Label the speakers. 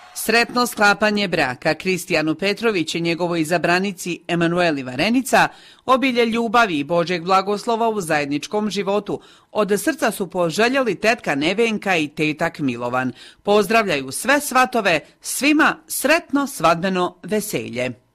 Speaker 1: Sretno sklapanje braka Kristijanu Petrović i njegovoj izabranici Emanueli Varenica, obilje ljubavi i Božjeg blagoslova u zajedničkom životu, od srca su poželjeli tetka Nevenka i tetak Milovan. Pozdravljaju sve svatove, svima sretno svadbeno veselje.